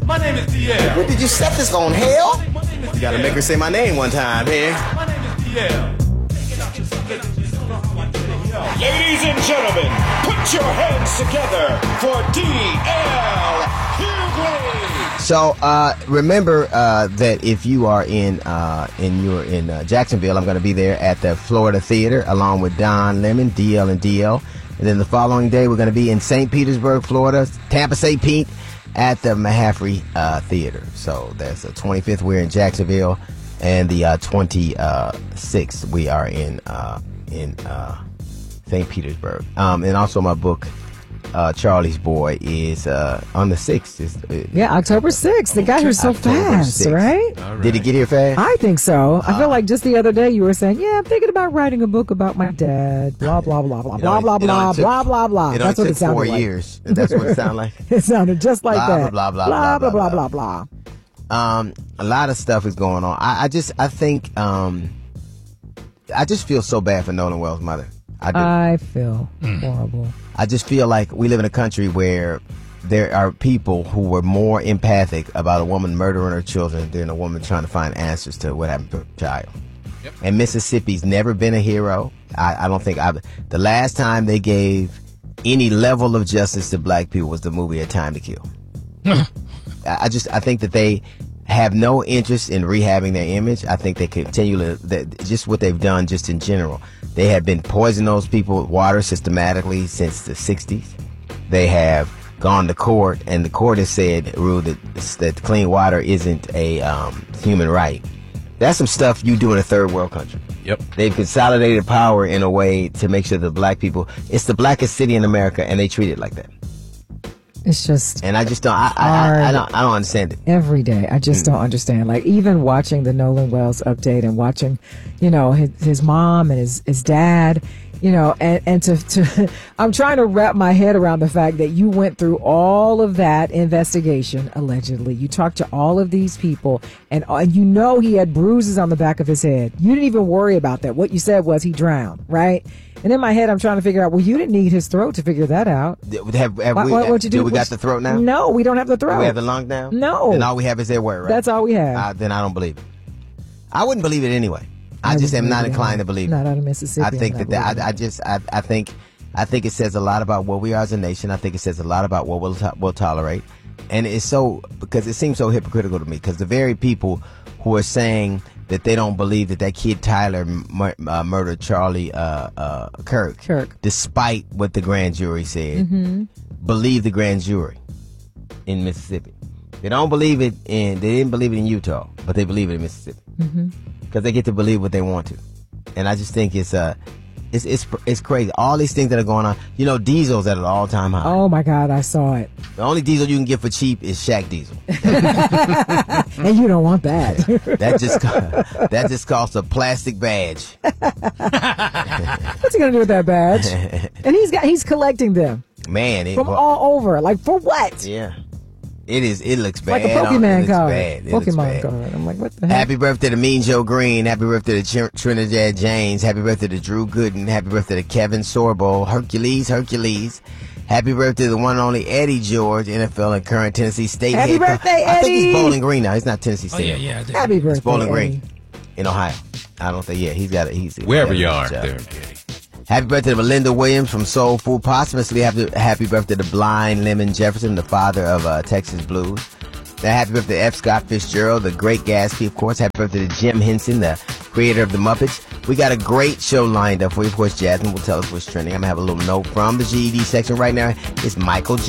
My name is DL. What did you set this on, hell? You gotta make her say my name one time here. My name is DL. Ladies and gentlemen, put your hands together for DL Hughley. So remember that if you are in Jacksonville, I'm going to be there at the Florida Theater along with Don Lemon, DL and DL. And then the following day, we're going to be in St. Petersburg, Florida, Tampa St. Pete at the Mahaffey Theater. So that's the 25th. We're in Jacksonville, and the 26th we are in St. Petersburg. And also my book, Charlie's Boy, is on the 6th. Yeah, October 6th. They got here so fast, 6th. right? Did it get here fast? I think so. I feel like just the other day you were saying, yeah, I'm thinking about writing a book about my dad. Blah, blah, blah, blah, blah, blah, blah, blah, blah, blah. That's what it sounded like. 4 years. That's what it sounded like. It sounded just like that. Blah, blah, blah, blah, blah, blah, blah, blah. A lot of stuff is going on. I just feel so bad for Nolan Wells' mother. I feel horrible. I just feel like we live in a country where there are people who were more empathic about a woman murdering her children than a woman trying to find answers to what happened to her child. Yep. And Mississippi's never been a hero. I don't think the last time they gave any level of justice to black people was the movie A Time to Kill. I think that they have no interest in rehabbing their image. I think they continue just what they've done just in general. They have been poisoning those people with water systematically since the 60s. They have gone to court, and the court has ruled that clean water isn't a human right. That's some stuff you do in a third world country. Yep. They've consolidated power in a way to make sure that black people, it's the blackest city in America, and they treat it like that. It's just, and I just don't. I don't understand it. Every day, I just don't understand. Like even watching the Nolan Wells update and watching, his mom and his dad, and to I'm trying to wrap my head around the fact that you went through all of that investigation allegedly. You talked to all of these people, and he had bruises on the back of his head. You didn't even worry about that. What you said was he drowned, right? And in my head, I'm trying to figure out, well, you didn't need his throat to figure that out. What'd you do? We got the throat now? No, we don't have the throat. Do we have the lung now? No. Then all we have is their word, right? That's all we have. Then I don't believe it. I wouldn't believe it anyway. I just am not inclined to believe it. Not out of Mississippi. I think I think it says a lot about what we are as a nation. I think it says a lot about what we'll tolerate. And it's because it seems so hypocritical to me, because the very people who are saying that they don't believe that kid Tyler murdered Charlie Kirk, despite what the grand jury said, believe the grand jury in Mississippi. They don't believe it they didn't believe it in Utah, but they believe it in Mississippi. Because they get to believe what they want to. And I just think it's crazy. All these things that are going on. Diesel's at an all-time high. Oh, my God, I saw it. The only diesel you can get for cheap is Shaq Diesel. And you don't want that. That just costs a plastic badge. What's he going to do with that badge? And he's collecting them. Man. From all over. Like, for what? Yeah. It looks bad. Like a Pokemon card. Pokemon card. I'm like, what the heck? Happy birthday to Mean Joe Green. Happy birthday to Trinidad James. Happy birthday to Drew Gooden. Happy birthday to Kevin Sorbo. Hercules. Happy birthday to the one and only Eddie George, NFL and current Tennessee State Happy head birthday, Eddie. I think he's Bowling Green now. He's not Tennessee State. Oh, yeah. Happy birthday, It's Bowling Eddie. Green in Ohio. I don't think, he's wherever you are there. Happy birthday to Melinda Williams from Soul Food. Posthumously, happy birthday to Blind Lemon Jefferson, the father of Texas Blues. Now, happy birthday to F. Scott Fitzgerald, the great Gatsby, of course. Happy birthday to Jim Henson, the creator of The Muppets. We got a great show lined up for you. Of course, Jasmine will tell us what's trending. I'm going to have a little note from the GED section right now. It's Michael